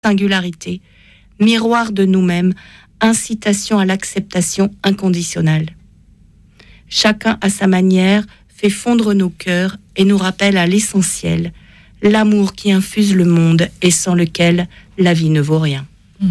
singularité, miroir de nous-mêmes, incitation à l'acceptation inconditionnelle. Chacun à sa manière fait fondre nos cœurs et nous rappelle à l'essentiel, l'amour qui infuse le monde et sans lequel la vie ne vaut rien.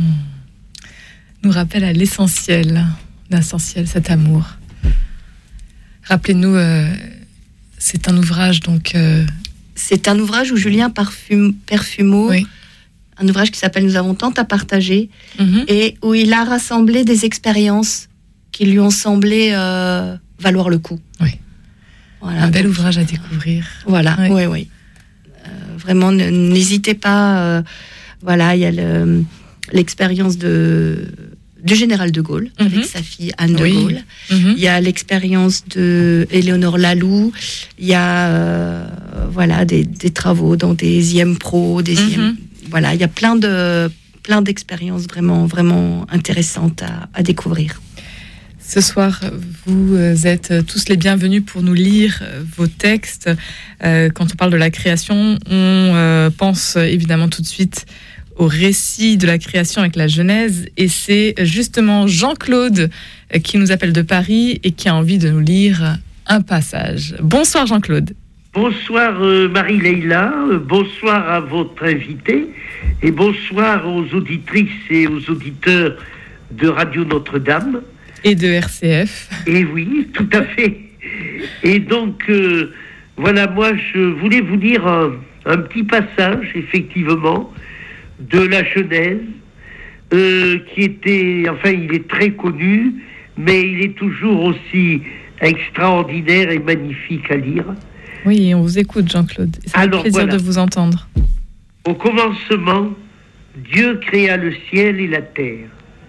Nous rappelle à l'essentiel, cet amour. Rappelez-nous, c'est un ouvrage donc... C'est un ouvrage où Julien Perfumeau, oui. Un ouvrage qui s'appelle « Nous avons tant à partager » et où il a rassemblé des expériences qui lui ont semblé valoir le coup. Oui. Voilà, un bel ouvrage à découvrir. Voilà, oui. Vraiment, n'hésitez pas. Voilà, il y a l'expérience du général de Gaulle avec sa fille Anne de Gaulle. Il y a l'expérience de Éléonore Laloux. Il y a des travaux dans des IM Pro, des IM. Voilà, il y a plein d'expériences vraiment, vraiment intéressantes à découvrir. Ce soir, vous êtes tous les bienvenus pour nous lire vos textes. Quand on parle de la création, on pense évidemment tout de suite au récit de la création avec la Genèse. Et c'est justement Jean-Claude qui nous appelle de Paris et qui a envie de nous lire un passage. Bonsoir Jean-Claude. Bonsoir Marie-Leila, bonsoir à votre invité et bonsoir aux auditrices et aux auditeurs de Radio Notre-Dame. Et de RCF. Et oui, tout à fait. Et donc, voilà, moi, je voulais vous lire un petit passage, effectivement, de la Genèse, qui était, enfin, il est très connu, mais il est toujours aussi extraordinaire et magnifique à lire. Oui, on vous écoute, Jean-Claude. C'est un plaisir de vous entendre. Au commencement, Dieu créa le ciel et la terre.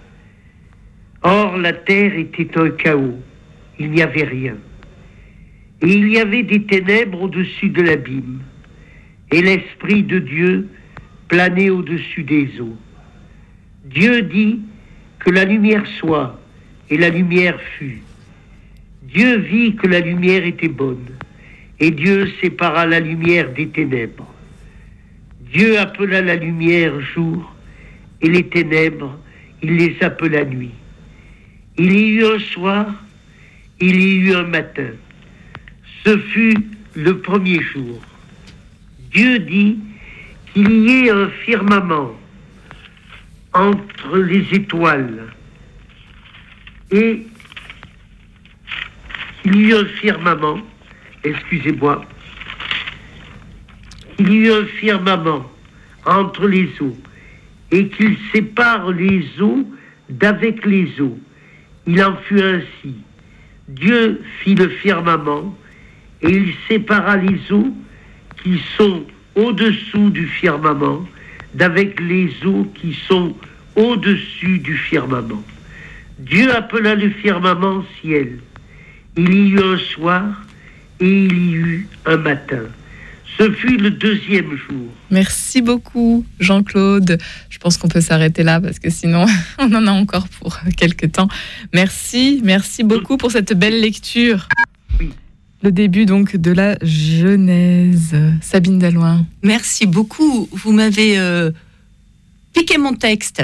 Or, la terre était un chaos, il n'y avait rien. Et il y avait des ténèbres au-dessus de l'abîme, et l'Esprit de Dieu planait au-dessus des eaux. Dieu dit que la lumière soit, et la lumière fut. Dieu vit que la lumière était bonne, et Dieu sépara la lumière des ténèbres. Dieu appela la lumière jour, et les ténèbres, il les appela nuit. Il y eut un soir, il y eut un matin. Ce fut le premier jour. Dieu dit qu'il y ait un firmament entre les étoiles et qu'il y eut un firmament, excusez-moi, qu'il y eut un firmament entre les eaux et qu'il sépare les eaux d'avec les eaux. Il en fut ainsi. Dieu fit le firmament et il sépara les eaux qui sont au-dessous du firmament d'avec les eaux qui sont au-dessus du firmament. Dieu appela le firmament ciel. Il y eut un soir et il y eut un matin. Ce fut le deuxième jour. Merci beaucoup, Jean-Claude. Je pense qu'on peut s'arrêter là parce que sinon, on en a encore pour quelques temps. Merci beaucoup pour cette belle lecture. Oui. Le début donc de la Genèse. Sabine Dallouin. Merci beaucoup. Vous m'avez piqué mon texte.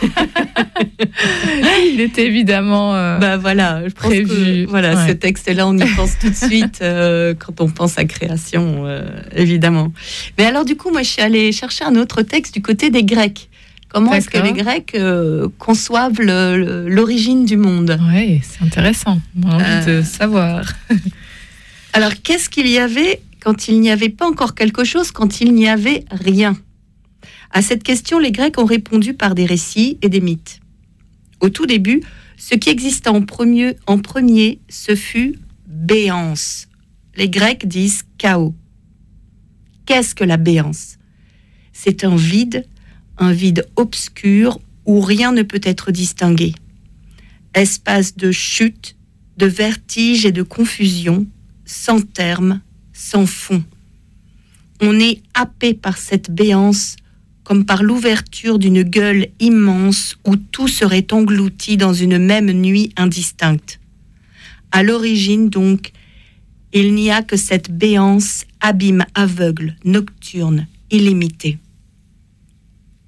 Il était évidemment je prévu. Ce texte-là, on y pense tout de suite quand on pense à création, évidemment. Mais alors, du coup, moi, je suis allée chercher un autre texte du côté des Grecs. Comment est-ce que les Grecs conçoivent l'origine du monde ? Oui, c'est intéressant. On a envie de savoir. Alors, qu'est-ce qu'il y avait quand il n'y avait pas encore quelque chose, quand il n'y avait rien ? À cette question, les Grecs ont répondu par des récits et des mythes. Au tout début, ce qui exista en premier, ce fut béance. Les Grecs disent chaos. Qu'est-ce que la béance ? C'est un vide obscur où rien ne peut être distingué. Espace de chute, de vertige et de confusion, sans terme, sans fond. On est happé par cette béance comme par l'ouverture d'une gueule immense où tout serait englouti dans une même nuit indistincte. À l'origine, donc, il n'y a que cette béance, abîme aveugle, nocturne, illimitée.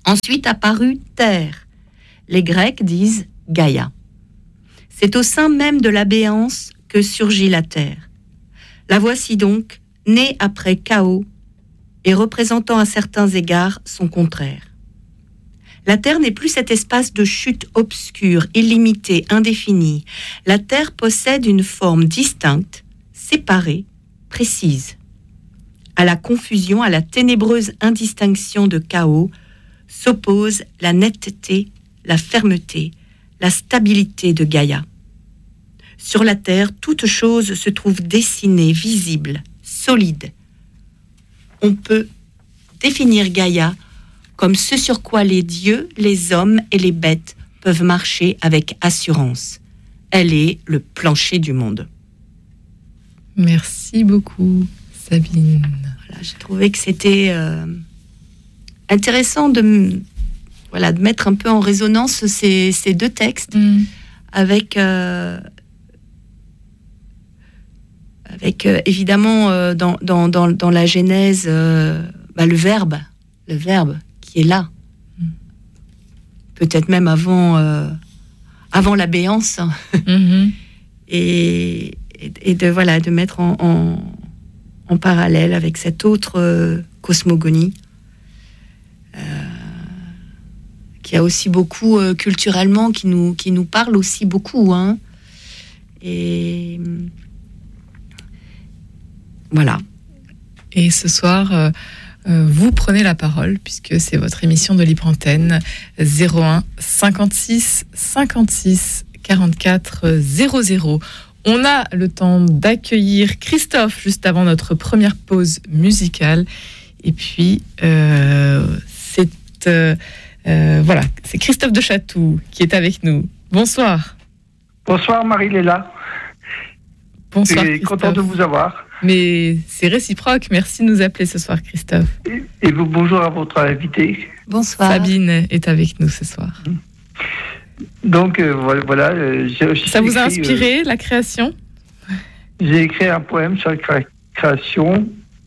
Ensuite apparut terre. Les Grecs disent Gaïa. C'est au sein même de la béance que surgit la terre. La voici donc, née après chaos et représentant à certains égards son contraire. La terre n'est plus cet espace de chute obscure, illimité, indéfini. La terre possède une forme distincte, séparée, précise. À la confusion, à la ténébreuse indistinction de chaos, s'oppose la netteté, la fermeté, la stabilité de Gaïa. Sur la terre, toute chose se trouve dessinée, visible, solide. On peut définir Gaïa comme ce sur quoi les dieux, les hommes et les bêtes peuvent marcher avec assurance. Elle est le plancher du monde. Merci beaucoup, Sabine. Voilà, j'ai trouvé que c'était intéressant de mettre un peu en résonance ces deux textes avec évidemment dans la Genèse le verbe qui est là, peut-être même avant la béance, et de mettre en parallèle avec cette autre cosmogonie qui a aussi beaucoup culturellement, qui nous parle aussi beaucoup, hein. Et voilà. Et ce soir, vous prenez la parole, puisque c'est votre émission de Libre Antenne, 01 56 56 44 00. On a le temps d'accueillir Christophe juste avant notre première pause musicale. Et puis, c'est Christophe de Chatou qui est avec nous. Bonsoir. Bonsoir Marie-Léla. Bonsoir. Je suis content de vous avoir. Mais c'est réciproque. Merci de nous appeler ce soir, Christophe. Et bonjour à votre invité. Bonsoir. Sabine est avec nous ce soir. Donc voilà. Ça vous a inspiré la création ? J'ai écrit un poème sur la création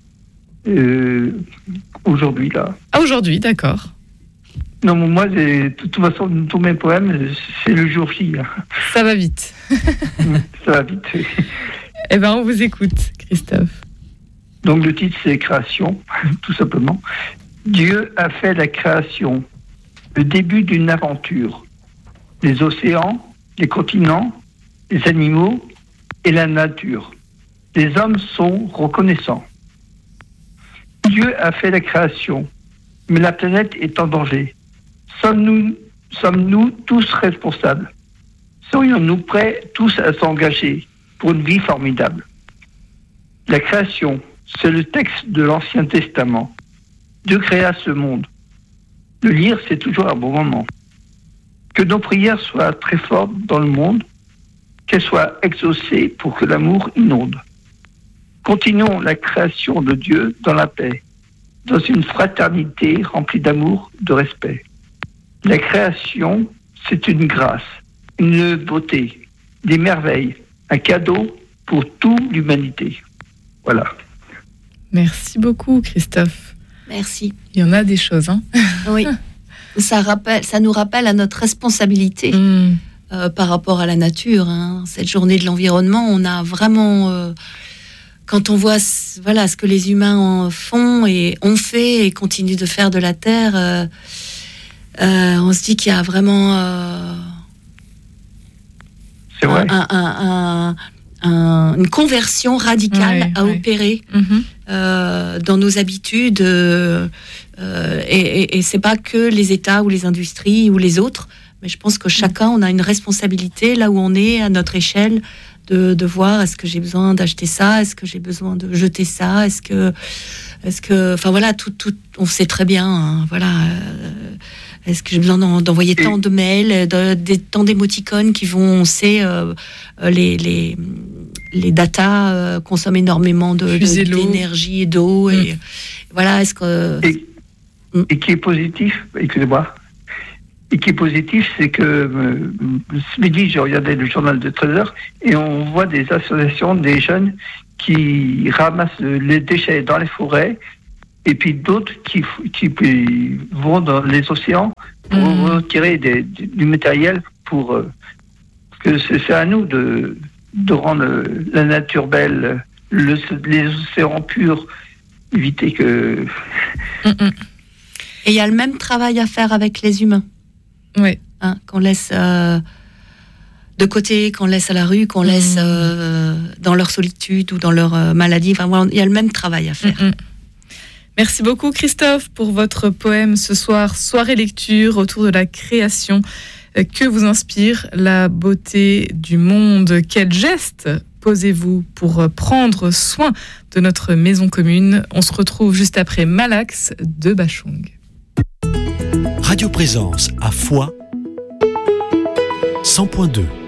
aujourd'hui là. Ah, aujourd'hui, d'accord. Non, moi, de toute façon, tous mes poèmes, c'est le jour J. Ça va vite. Ça va vite. Eh bien, on vous écoute, Christophe. Donc, le titre, c'est Création, tout simplement. Dieu a fait la création, le début d'une aventure. Les océans, les continents, les animaux et la nature. Les hommes sont reconnaissants. Dieu a fait la création, mais la planète est en danger. Sommes-nous tous responsables? Serions-nous prêts tous à s'engager pour une vie formidable? La création, c'est le texte de l'Ancien Testament. Dieu créa ce monde. Le lire, c'est toujours un bon moment. Que nos prières soient très fortes dans le monde, qu'elles soient exaucées pour que l'amour inonde. Continuons la création de Dieu dans la paix, dans une fraternité remplie d'amour, de respect. La création, c'est une grâce, une beauté, des merveilles, un cadeau pour toute l'humanité. Voilà. Merci beaucoup, Christophe. Merci. Il y en a des choses, hein. Oui. Ça nous rappelle à notre responsabilité par rapport à la nature, hein. Cette journée de l'environnement, on a vraiment... quand on voit ce que les humains font et ont fait et continuent de faire de la Terre... on se dit qu'il y a vraiment c'est vrai. Une conversion radicale à opérer dans nos habitudes. Et c'est pas que les États ou les industries ou les autres, mais je pense que chacun, on a une responsabilité là où on est, à notre échelle, de voir est-ce que j'ai besoin d'acheter ça, est-ce que j'ai besoin de jeter ça, est-ce que enfin voilà, tout on sait très bien, hein, voilà. Est-ce que j'ai besoin d'envoyer tant de mails, tant d'émoticônes qui vont, on sait, les datas consomment énormément d'énergie et d'eau. Et voilà, est-ce que... Et qui est positif, excusez-moi, et qui est positif, c'est que ce midi, j'ai regardé le journal de 13h et on voit des associations, des jeunes qui ramassent les déchets dans les forêts et puis d'autres qui vont dans les océans pour retirer du matériel pour que c'est à nous de rendre la nature belle, les océans purs, éviter que... Et il y a le même travail à faire avec les humains. Oui. Qu'on laisse de côté, qu'on laisse à la rue, qu'on laisse dans leur solitude ou dans leur maladie. Enfin, voilà, il y a le même travail à faire. Merci beaucoup Christophe pour votre poème ce soir, soirée lecture autour de la création. Que vous inspire la beauté du monde? Quel geste posez-vous pour prendre soin de notre maison commune? On se retrouve juste après Malax de Bachung. Radio Présence à Foix 100.2.